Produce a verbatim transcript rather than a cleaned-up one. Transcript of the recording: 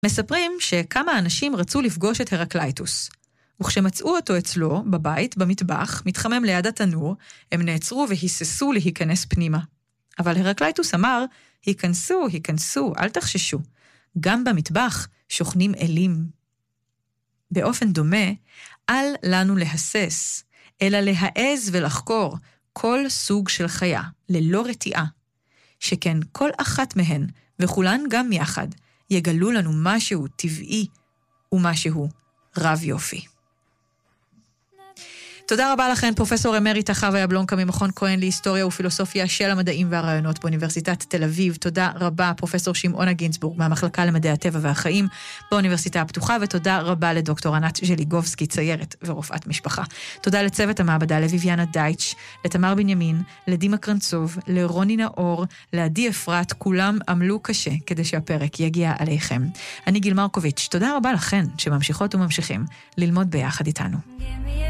מספרים שכמה אנשים רצו לפגוש את הרקלייטוס. וכשמצאו אותו אצלו, בבית, במטבח, מתחמם ליד התנור, הם נעצרו והיססו להיכנס פנימה. אבל הרקלייטוס אמר, היכנסו, היכנסו, אל תחששו. גם במטבח שוכנים אלים. באופן דומה, אל לנו להסס, אלא להעז ולחקור כל סוג של חיה, ללא רתיעה. שכן כל אחת מהן, וכולן גם יחד, יגלו לנו משהו טבעי ומשהו רב יופי. תודה רבה לכן, פרופסור אמריטה חווה יבלונקה ממכון כהן להיסטוריה ופילוסופיה של המדעים והרעיונות באוניברסיטת תל אביב. תודה רבה, פרופסור שמעונה גינצבורג מהמחלקה למדעי הטבע והחיים באוניברסיטה הפתוחה, ותודה רבה לדוקטור ענת ז'ליגובסקי, ציירת ורופאת משפחה. תודה לצוות המעבדה, לויביאנה דייטש, לתמר בנימין, לדימה קרנצוב, לרוני נאור, לעדי אפרת, כולם עמלו קשה כדי שהפרק יגיע עליכם. אני גיל מרקוביץ', תודה רבה לכן שממשיכות וממשיכים ללמוד ביחד איתנו.